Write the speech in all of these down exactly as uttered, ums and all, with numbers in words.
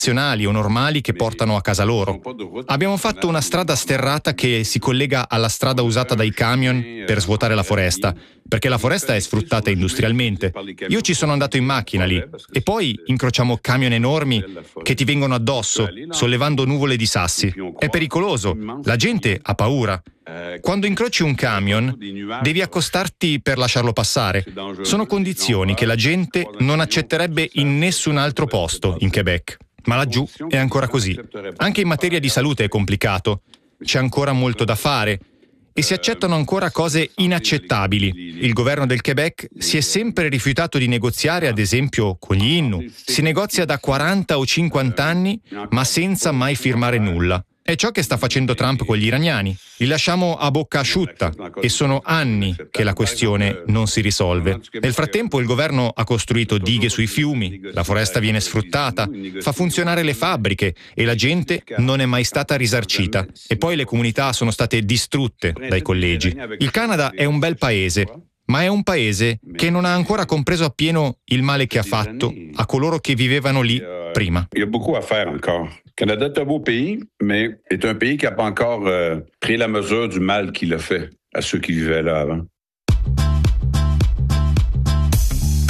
nazionali o normali che portano a casa loro. Abbiamo fatto una strada sterrata che si collega alla strada usata dai camion per svuotare la foresta, perché la foresta è sfruttata industrialmente. Io ci sono andato in macchina lì e poi incrociamo camion enormi che ti vengono addosso, sollevando nuvole di sassi. È pericoloso, la gente ha paura. Quando incroci un camion, devi accostarti per lasciarlo passare. Sono condizioni che la gente non accetterebbe in nessun altro posto in Quebec. Ma laggiù è ancora così. Anche in materia di salute è complicato. C'è ancora molto da fare e si accettano ancora cose inaccettabili. Il governo del Quebec si è sempre rifiutato di negoziare, ad esempio, con gli Innu. Si negozia da quaranta o cinquanta anni, ma senza mai firmare nulla. È ciò che sta facendo Trump con gli iraniani. Li lasciamo a bocca asciutta e sono anni che la questione non si risolve. Nel frattempo il governo ha costruito dighe sui fiumi, la foresta viene sfruttata, fa funzionare le fabbriche e la gente non è mai stata risarcita. E poi le comunità sono state distrutte dai collegi. Il Canada è un bel paese, ma è un paese che non ha ancora compreso appieno il male che ha fatto a coloro che vivevano lì prima. Il y a beaucoup à faire encore. Le Canada est un beau pays, mais est un pays qui n'a pas encore euh, pris la mesure du mal qu'il a fait à ceux qui vivaient là avant.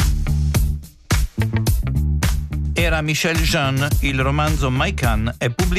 Era Michel Jean, il romanzo My Can è pubblicato